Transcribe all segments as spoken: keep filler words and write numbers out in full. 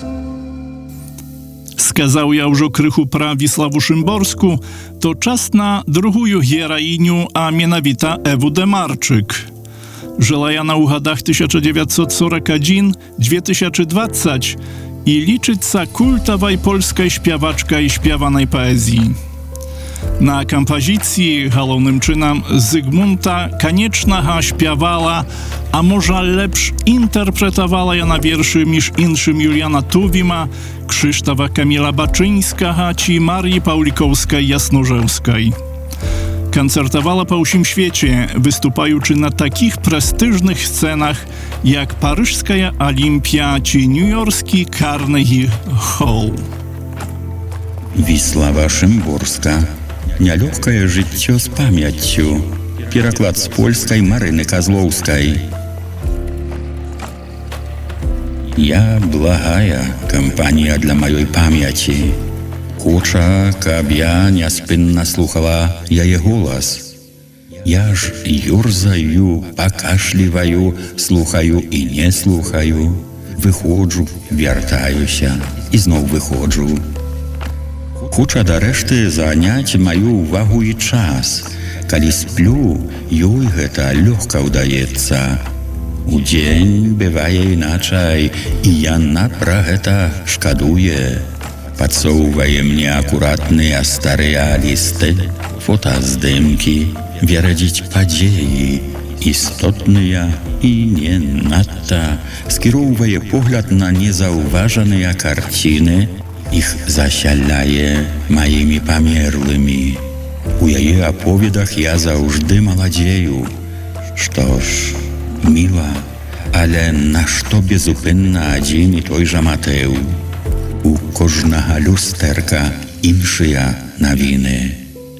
Сказаў я ўжо крыху пра Віславу Шымборску, то час на другую гераіню, а менавіта Ewę Demarczyk. Żyła jana u gadach tysiąc dziewięćset czterdzieści jeden do dwa tysiące dwudziestego i liczyć sa kultowej polskiej śpiewaczka i śpiewanej poezji. Na kompozycji głównym czynem Zygmunta Koniecznego śpiewała, a może lepsz interpretowała ja na wierszy miż inszym Juliana Tuwima, Krzysztofa Kamila Baczyńskiego czy Marii Paulikowskiej-Jasnorzewskiej. Koncertowała po всім świecie, występując na takich prestiżnych scenach jak paryżska Olimpia czy newyorski Carnegie Hall. Wisława Szymborska. Нялёгкае жыццё з памяццю. Пераклад з польскай Марыны Казлоўскай. Я благая кампанія для маёй памяці. Хоча, каб я няспынна слухала яе голас. Я ж юрзаю, пакашліваю, слухаю і не слухаю. Выходжу, вяртаюся і зноў выходжу. Хоча дарэшты заняць маю ўвагу і час. Калі сплю, ёй гэта лёгка ўдаецца. Удзень бывае іначай, і яна пра гэта шкадуе. Падсоўвае мне акуратныя старыя лісты, фотаздымкі, верадзіць падзеі, істотныя і не надта, скіроўвае погляд на незаўважаныя карціны, іх засяляе маімі памерлымі. У яе аповедах я заўжды маладзею. Што ж, міла, але нашто безупынна адзін і той жа матыў? У кожнага люстэрка іншыя навіны.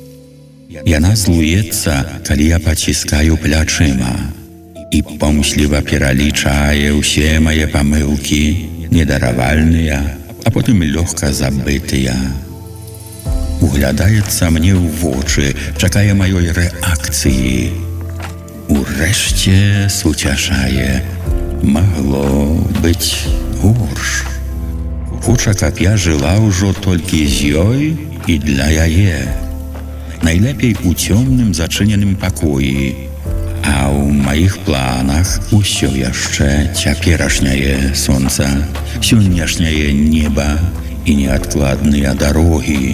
Яна злуецца, калі я паціскаю плячыма, і помсліва пералічае ўсе мае памылкі, недаравальныя, а потым лёгка забытыя. Углядаецца мне ў вочы, чакае маёй рэакцыі. Урэшце суцяшае. Магло быць горш. Хоча, каб я жыла ўжо толькі з ёй і для яе. Найлепей у цёмным зачыненым пакоі. А ў маіх планах усё яшчэ цяперашняе сонца, сённяшняе неба і неадкладныя дарогі.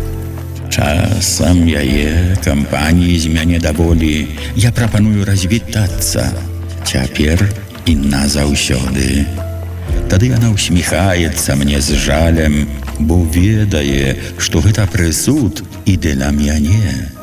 Часам яе кампаніі з мяне даволі. Я прапаную развітацца цяпер і назаўсёды. Тады яна усміхаецца мне з жалем, бо ведае, што гэта прысуд і для мяне.